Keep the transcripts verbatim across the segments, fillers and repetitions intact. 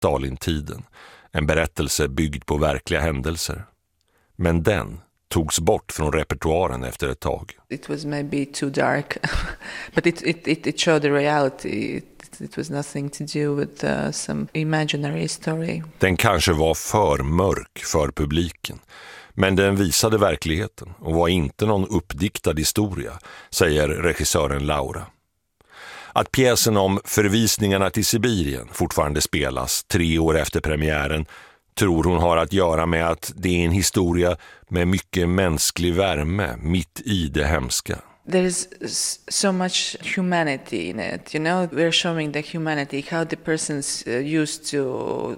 Stalintiden, en berättelse byggd på verkliga händelser. Men den togs bort från repertoaren efter ett tag. It was maybe too dark, but it, it, it, it showed the reality. It, it was nothing to do with uh, some imaginary story. Den kanske var för mörk för publiken, men den visade verkligheten och var inte någon uppdiktad historia, säger regissören Laura. Att pjäsen om förvisningarna till Sibirien fortfarande spelas tre år efter premiären tror hon har att göra med att det är en historia med mycket mänsklig värme mitt i det hemska. There is so much humanity in it, you know. We're showing the humanity, how the persons uh, used to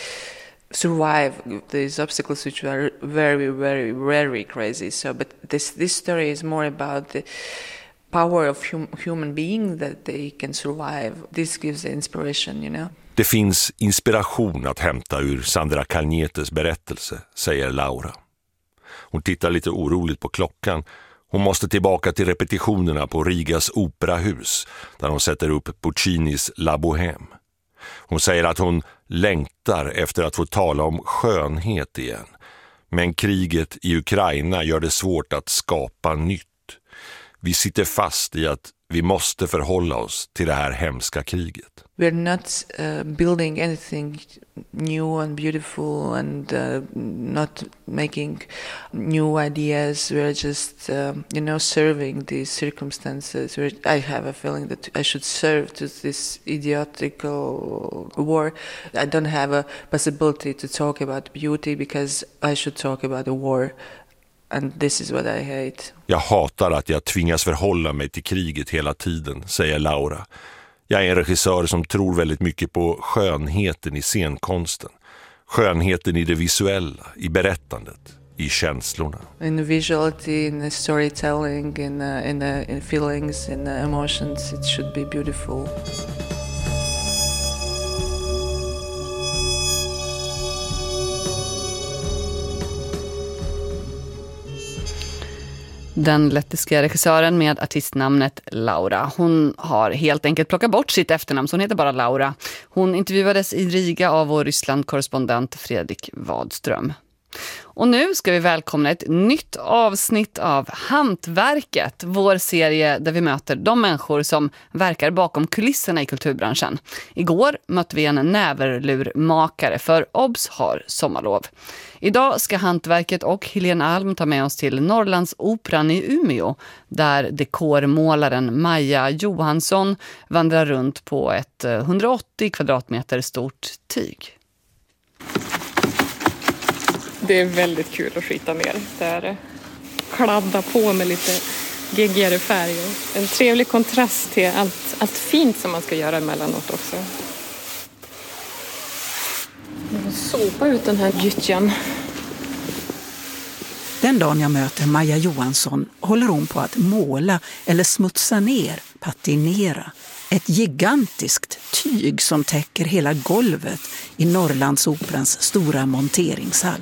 survive these obstacles, which are very, very, very crazy. So, but this this story is more about the power of hum, human being that they can survive. This gives the inspiration, you know. Det finns inspiration att hämta ur Sandra Kalnietes berättelse, säger Laura. Hon tittar lite oroligt på klockan. Hon måste tillbaka till repetitionerna på Rigas operahus där hon sätter upp Puccinis La Bohème. Hon säger att hon längtar efter att få tala om skönhet igen. Men kriget i Ukraina gör det svårt att skapa nytt. Vi sitter fast i att vi måste förhålla oss till det här hemska kriget. We're not uh, building anything new and beautiful and uh, not making new ideas. We're just, uh, you know, serving these circumstances. We're, I have a feeling that I should serve to this idiotical war. I don't have a possibility to talk about beauty because I should talk about a war. And this is what I hate. Jag hatar att jag tvingas förhålla mig till kriget hela tiden, säger Laura. Jag är en regissör som tror väldigt mycket på skönheten i scenkonsten. Skönheten i det visuella, i berättandet, i känslorna. In the visuality, in the storytelling, in the, in the in feelings, in the emotions, it should be beautiful. Den lettiska regissören med artistnamnet Laura. Hon har helt enkelt plockat bort sitt efternamn, så hon heter bara Laura. Hon intervjuades i Riga av vår Ryssland-korrespondent Fredrik Wadström. Och nu ska vi välkomna ett nytt avsnitt av Hantverket, vår serie där vi möter de människor som verkar bakom kulisserna i kulturbranschen. Igår mötte vi en näverlurmakare, för Obs har sommarlov. Idag ska Hantverket och Helene Alm ta med oss till Norrlands operan i Umeå, där dekormålaren Maja Johansson vandrar runt på ett hundraåttio kvadratmeter stort tyg. Det är väldigt kul att skita ner. Det är kladda på med lite geggigare färger. En trevlig kontrast till allt, allt fint som man ska göra emellanåt också. Jag vill sopa ut den här gyttjan. Den dagen jag möter Maja Johansson håller hon på att måla eller smutsa ner, patinera. Ett gigantiskt tyg som täcker hela golvet i Norrlands operans stora monteringshall.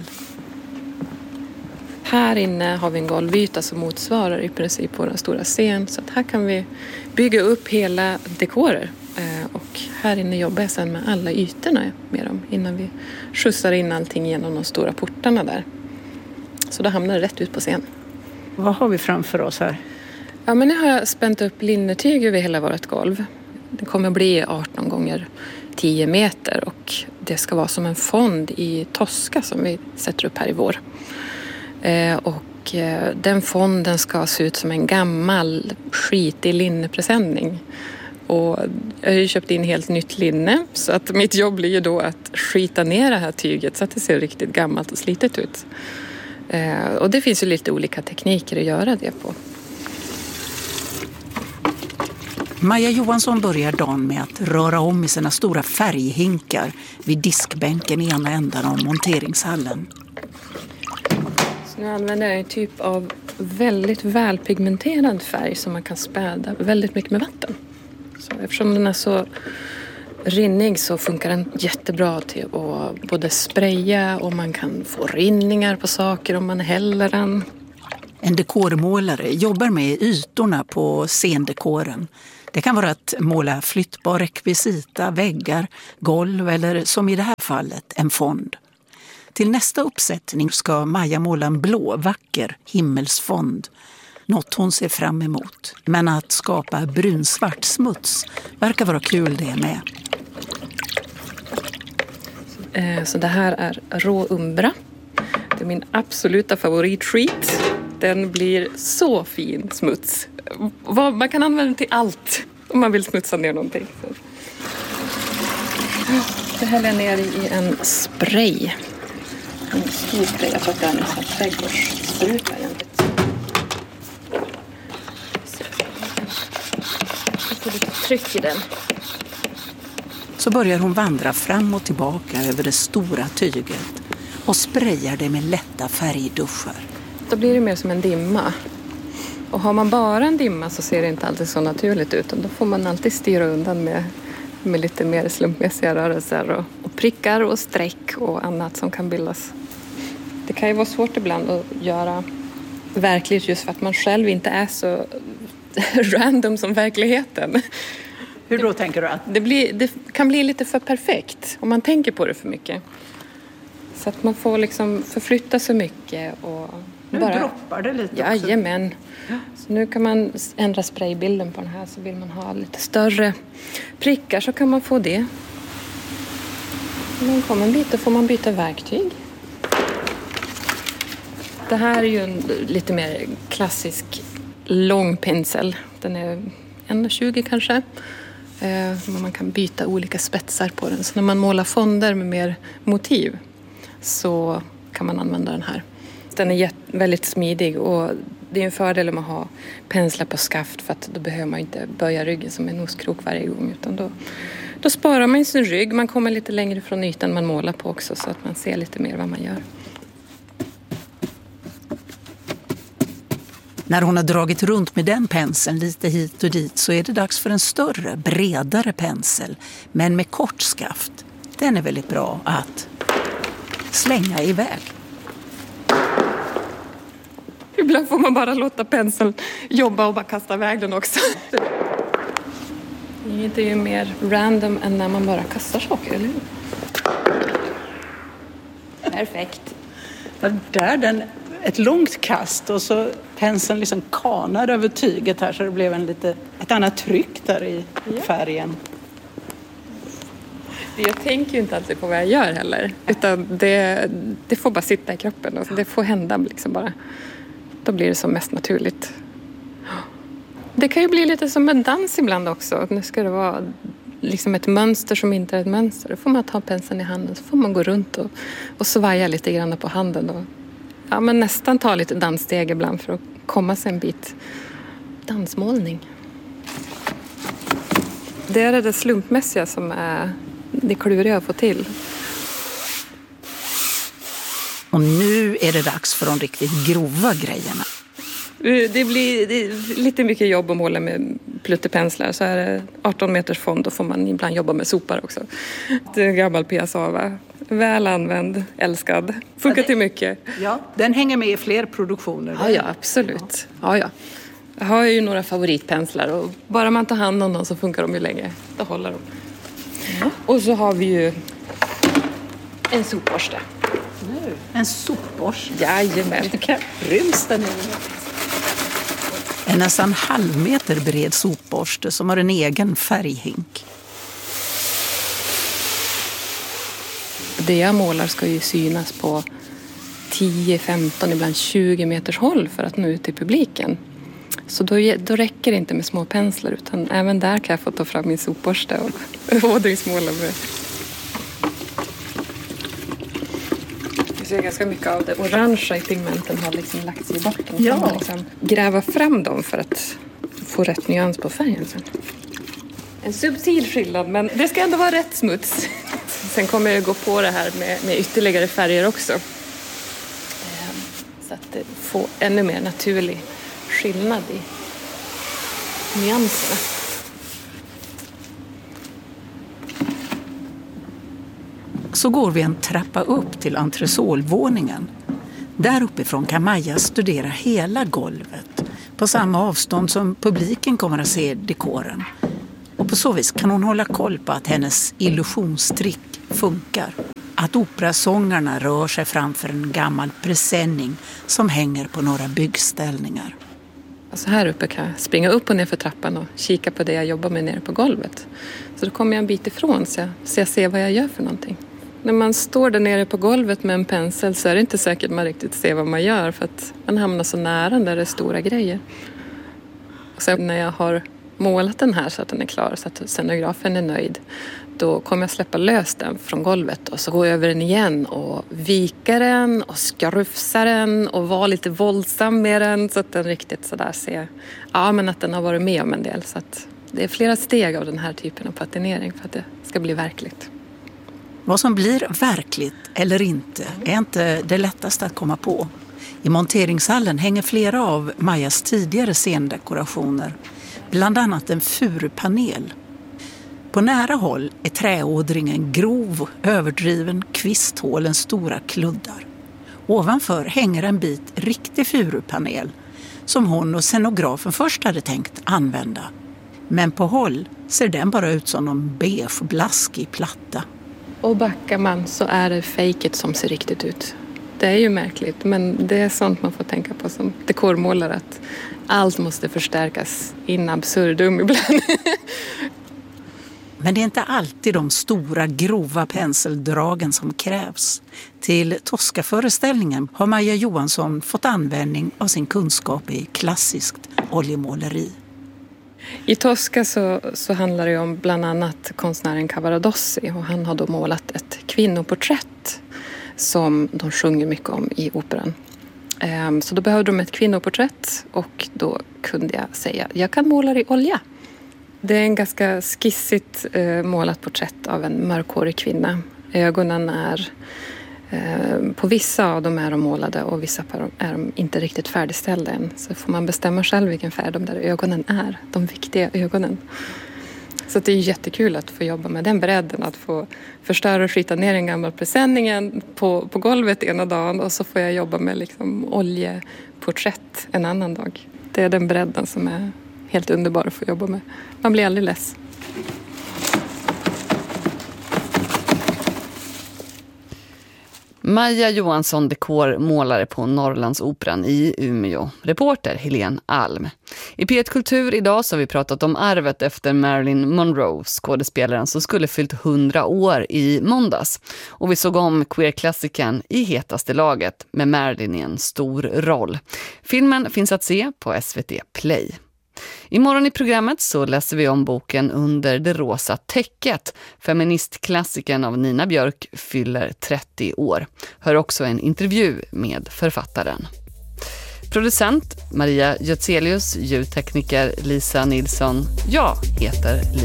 Här inne har vi en golvyta som motsvarar i princip vår stora scen. Så att här kan vi bygga upp hela dekorer. Och här inne jobbar jag sedan med alla ytorna med dem innan vi skjutsar in allting genom de stora portarna där. Så då hamnar det rätt ut på scen. Vad har vi framför oss här? Ja, men nu har jag spänt upp linnetyg över hela vårt golv. Det kommer bli arton gånger tio meter och det ska vara som en fond i Tosca som vi sätter upp här i vår. Eh, och eh, den fonden ska se ut som en gammal skitig linnepresenning. Och jag har ju köpt in helt nytt linne så att mitt jobb blir ju då att skita ner det här tyget så att det ser riktigt gammalt och slitet ut. Eh, och det finns ju lite olika tekniker att göra det på. Maja Johansson börjar dagen med att röra om i sina stora färghinkar vid diskbänken i ena änden av monteringshallen. Så nu använder jag en typ av väldigt välpigmenterad färg som man kan späda väldigt mycket med vatten. Så eftersom den är så rinnig så funkar den jättebra till att både spraya och man kan få rinningar på saker om man häller den. En dekormålare jobbar med ytorna på scendekoren. Det kan vara att måla flyttbar rekvisita, väggar, golv eller som i det här fallet en fond. Till nästa uppsättning ska Maja måla en blåvacker himmelsfond. Något hon ser fram emot. Men att skapa brunsvart smuts verkar vara kul det med. Så det här är rå umbra. Det är min absoluta favoritskit. Den blir så fin smuts. Man kan använda den till allt om man vill smutsa ner någonting. Det häller jag ner i en spray. En stor spray. Jag tror att det är en sån här trädgårdsspruta egentligen. Jag får lite tryck i den. Så börjar hon vandra fram och tillbaka över det stora tyget och sprayar det med lätta färgduschar. Då blir det mer som en dimma. Och har man bara en dimma så ser det inte alltid så naturligt ut. Då får man alltid styra undan med, med lite mer slumpmässiga rörelser och, och prickar och streck och annat som kan bildas. Det kan ju vara svårt ibland att göra verkligt just för att man själv inte är så random som verkligheten. Hur då tänker du? Att det, blir, det kan bli lite för perfekt om man tänker på det för mycket. Så att man får liksom förflytta så mycket och nu bara... droppar det lite. Jajamän. Ja. Så nu kan man ändra spraybilden på den här, så vill man ha lite större prickar så kan man få det. När man kommer en bit då får man byta verktyg. Det här är ju en lite mer klassisk lång pensel. Den är en tjugo kanske. Man kan byta olika spetsar på den. Så när man målar fonder med mer motiv så kan man använda den här. Den är väldigt smidig och det är en fördel om man har penslar på skaft för att då behöver man inte böja ryggen som en noskrok varje gång. Utan då, då sparar man sin rygg. Man kommer lite längre från ytan man målar på också så att man ser lite mer vad man gör. När hon har dragit runt med den penseln lite hit och dit så är det dags för en större, bredare pensel, men med kort skaft. Den är väldigt bra att slänga iväg. Ibland får man bara låta penseln jobba och bara kasta iväg den också. Det är ju mer random än när man bara kastar saker, eller hur? Perfekt. Ja, där den... Ett långt kast och så penseln liksom kanar över tyget här så det blev en lite, ett annat tryck där i färgen. Jag tänker ju inte alltid på vad jag gör heller. Utan det, det får bara sitta i kroppen och det får hända liksom bara. Då blir det som mest naturligt. Det kan ju bli lite som en dans ibland också. Nu ska det vara liksom ett mönster som inte är ett mönster. Då får man ta penseln i handen så får man gå runt och, och svaja lite grann på handen och ja, men nästan ta lite danssteg ibland för att komma sig en bit dansmålning. Det är det slumpmässiga som är det kluriga att få till. Och nu är det dags för de riktigt grova grejerna. Det blir, det är lite mycket jobb att måla med pluttepenslar. Så är det arton meters fond, då får man ibland jobba med sopar också. Det är en gammal piassava. Väl använd, älskad. Funkar till mycket. Ja, den hänger med i fler produktioner. Ja, ja, absolut. Ja, ja. Jag har ju några favoritpenslar och bara man tar hand om dem så funkar de ju länge. Då håller de. Ja. Och så har vi ju en sopborste. Nu, en sopborste? Jajamän. Ryms den i? En nästan halvmeter bred sopborste som har en egen färghink. Det jag målar ska ju synas på tio, femton, ibland tjugo meters håll för att nå ut till publiken. Så då, då räcker det inte med små penslar utan även där kan jag få ta fram min sopborste och ådringsmåla med. Jag ser ganska mycket av det orangea i pigmenten har liksom lagts i botten. Ja. Kan man liksom gräva fram dem för att få rätt nyans på färgen sen. En subtil skillnad, men det ska ändå vara rätt smuts. Sen kommer jag gå på det här med, med ytterligare färger också. Så att det får ännu mer naturlig skillnad i nyanserna. Så går vi en trappa upp till entresolvåningen. Där uppifrån kan Maja studera hela golvet. På samma avstånd som publiken kommer att se dekoren. Och på så vis kan hon hålla koll på att hennes illusionstrick funkar. Att operasångarna rör sig framför en gammal presenning som hänger på några byggställningar. Så här uppe kan jag springa upp och ner för trappan och kika på det jag jobbar med nere på golvet. Så då kommer jag en bit ifrån så jag, så jag ser vad jag gör för någonting. När man står där nere på golvet med en pensel så är det inte säkert man riktigt ser vad man gör för att man hamnar så nära där det är stora grejer. Och sen när jag har målat den här så att den är klar så att scenografen är nöjd, då kommer jag släppa lös den från golvet och så gå över den igen och vika den och skrufsa den och vara lite våldsam med den så att den riktigt sådär ser, ja men att den har varit med om en del. Så att det är flera steg av den här typen av patinering för att det ska bli verkligt. Vad som blir verkligt eller inte är inte det lättaste att komma på. I monteringshallen hänger flera av Majas tidigare scendekorationer, bland annat en furupanel. På nära håll är träådringen grov, överdriven, kvisthålen stora kluddar. Ovanför hänger en bit riktig furupanel som hon och scenografen först hade tänkt använda. Men på håll ser den bara ut som en beige blaskig platta. Och backar man så är det fejket som ser riktigt ut. Det är ju märkligt, men det är sånt man får tänka på som dekormålare, att allt måste förstärkas in absurdum ibland. Men det är inte alltid de stora grova penseldragen som krävs. Till Tosca-föreställningen har Maja Johansson fått användning av sin kunskap i klassiskt oljemåleri. I Tosca så, så handlar det om bland annat konstnären Cavaradossi, och han har då målat ett kvinnoporträtt som de sjunger mycket om i operan. Så då behövde de ett kvinnoporträtt och då kunde jag säga jag kan måla i olja. Det är en ganska skissigt målat porträtt av en mörkhårig kvinna. Ögonen är, på vissa av dem är de målade och vissa är de inte riktigt färdigställda än. Så får man bestämma själv vilken färg de där ögonen är, de viktiga ögonen. Så det är jättekul att få jobba med den bredden, att få förstöra och skita ner en gammal presenningen på, på golvet ena dagen och så får jag jobba med liksom oljeporträtt en annan dag. Det är den bredden som är helt underbar att få jobba med. Man blir aldrig less. Maja Johansson, dekormålare på Norrlandsoperan i Umeå. Reporter Helene Alm. I P ett Kultur idag så har vi pratat om arvet efter Marilyn Monroe, skådespelaren som skulle fyllt hundra år i måndags. Och vi såg om queer-klassikern I hetaste laget med Marilyn i en stor roll. Filmen finns att se på S V T Play. Imorgon i programmet så läser vi om boken Under det rosa täcket. Feministklassikern av Nina Björk fyller trettio år. Hör också en intervju med författaren. Producent Maria Götzelius, ljudtekniker Lisa Nilsson. Jag heter Lisa.